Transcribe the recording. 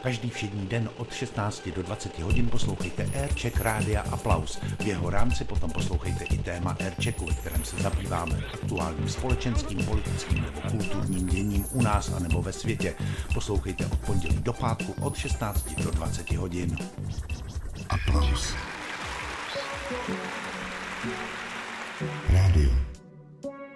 Každý všední den od 16 do 20 hodin poslouchejte Aircheck Rádia Aplaus. V jeho rámci potom poslouchejte i téma Airchecku, ve kterém se zabýváme aktuálním společenským, politickým nebo kulturním děním u nás a nebo ve světě. Poslouchejte od pondělí do pátku od 16 do 20 hodin. Aplaus. Rádio.